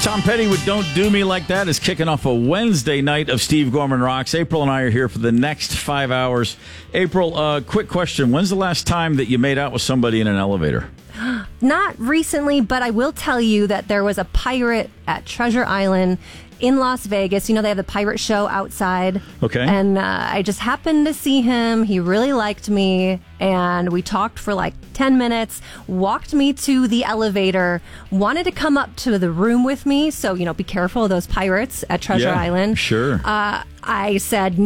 Tom Petty with Don't Do Me Like That is kicking off a Wednesday night of Steve Gorman Rocks. April and I are here for the next 5 hours. April, quick question. When's the last time that you made out with somebody in an elevator? Not recently, but I will tell you that there was a pirate at Treasure Island in Las Vegas. You know, they have the pirate show outside. Okay. And I just happened to see him. He really liked me. And we talked for like 10 minutes, walked me to the elevator, wanted to come up to the room with me. So, you know, be careful of those pirates at Treasure Island. Sure. I said